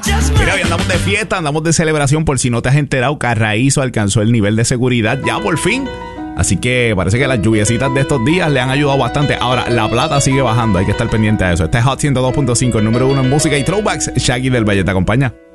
Mira, hoy andamos de fiesta, andamos de celebración. Por si no te has enterado, Carraízo alcanzó el nivel de seguridad ya por fin. Así que parece que las lluviecitas de estos días le han ayudado bastante. Ahora, la plata sigue bajando, hay que estar pendiente de eso. Este es Hot 102.5, el número 1 en música y throwbacks. Shaggy del Valle te acompaña.